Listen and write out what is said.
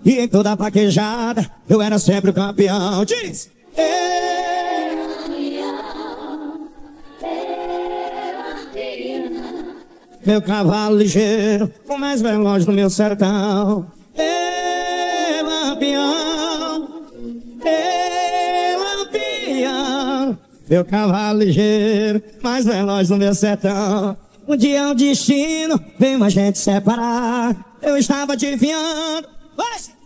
E em toda vaquejada eu era sempre o campeão. Diz! Meu cavalo ligeiro, o mais veloz do meu sertão. Lampião, Lampião. Meu cavalo ligeiro, mais veloz do meu sertão. Um dia o destino veio a gente separar. Eu estava adivinhando. Vai!